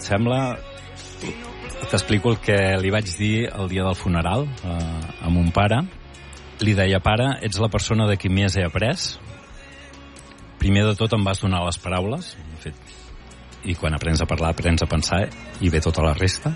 sembla, t'explico el que li vaig dir el dia del funeral a mon pare. Li deia: pare, ets la persona de qui més he après. Primer de tot em vas donar les paraules, de fet, i quan aprens a parlar aprens a pensar, i ve tota la resta.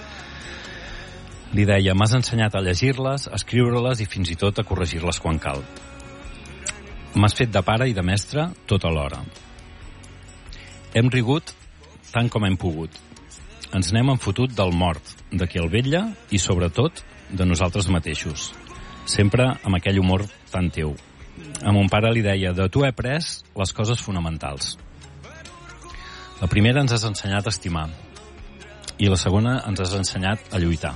Li deia: m'has ensenyat a llegir-les, a escriure-les i fins i tot a corregir-les quan cal. M'has fet de pare i de mestre tot alhora. Hem rigut tant com hem pogut. Ens n'hem enfotut del mort, de qui el vetlla i, sobretot, de nosaltres mateixos. Sempre amb aquell humor tan teu. A mon pare li deia: de tu he après les coses fonamentals. La primera, ens has ensenyat a estimar. I la segona, ens has ensenyat a lluitar.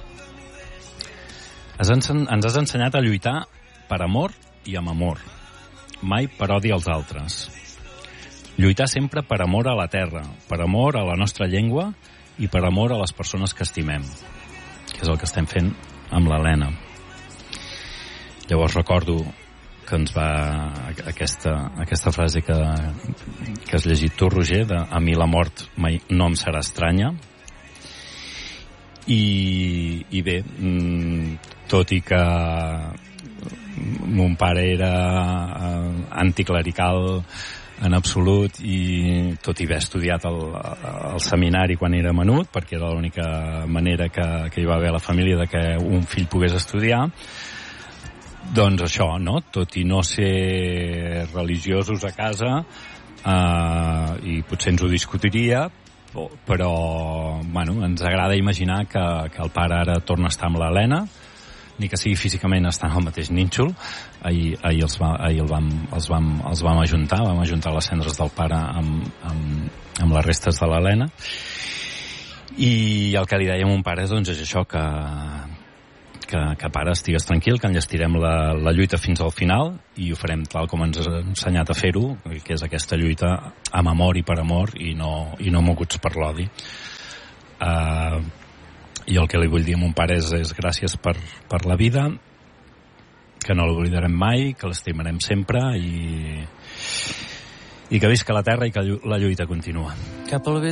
Ens has ensenyat a lluitar per amor i amb amor. Mai per odi als altres. Lluitar sempre per amor a la terra, per amor a la nostra llengua i per amor a les persones que estimem, que és el que estem fent amb l'Helena. Llavors recordo que ens va aquesta frase que has llegit tu, Roger, de a mi la mort mai no em serà estranya. I bé, tot i que mon pare era anticlerical en absolut, i tot i haver estudiat al seminari quan era menut, perquè era l'única manera que hi va haver a la família de que un fill pogués estudiar, doncs això, no? Tot i no ser religiosos a casa, i potser ens ho discutiria, però bueno, ens agrada imaginar que el pare ara torna a estar amb l'Helena, ni que sigui físicament estar al mateix nínxol. Ahir els vam ajuntar les cendres del pare amb les restes de l'Helena, i el que li deia a mon pare doncs, és això, que pare, estigues tranquil, que enllestirem la lluita fins al final i ho farem tal com ens ha ensenyat a fer-ho, que és aquesta lluita amb amor i per amor i no moguts per l'odi. I el que li vull dir a mon pare és gràcies per la vida, que no l'oblidarem mai, que l'estimarem sempre i que visca la terra i que la lluita continua. Cap al